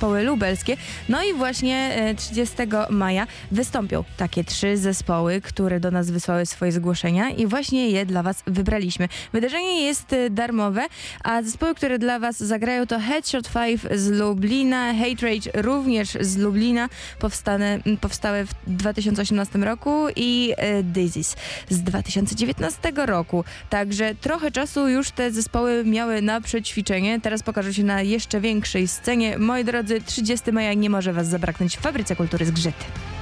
zespoły lubelskie. No i właśnie 30 maja wystąpią takie 3 zespoły, które do nas wysłały swoje zgłoszenia i właśnie je dla was wybraliśmy. Wydarzenie jest darmowe, a zespoły, które dla was zagrają, to Headshot 5 z Lublina, Hate Rage również z Lublina, powstałe w 2018 roku i Dizzy z 2019 roku. Także trochę czasu już te zespoły miały na przećwiczenie. Teraz pokażą się na jeszcze większej scenie. Moi drodzy, 30 maja nie może was zabraknąć w Fabryce Kultury Zgrzyty.